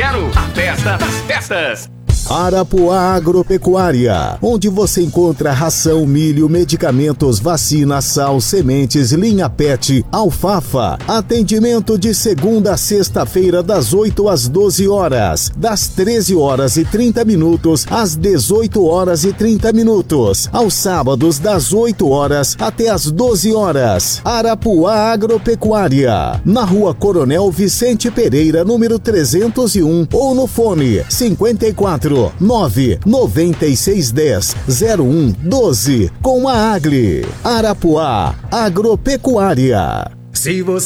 quero a festa das festas. Arapuá Agropecuária, onde você encontra ração, milho, medicamentos, vacina, sal, sementes, linha PET, alfafa. Atendimento de segunda a sexta-feira das 8 às 12 horas, das 13 horas e 30 minutos às 18 horas e 30 minutos, aos sábados das 8 horas até às 12 horas. Arapuá Agropecuária, na Rua Coronel Vicente Pereira, número 301, ou no fone 54 99610 0112, com a Agli. Arapuá Agropecuária. Se você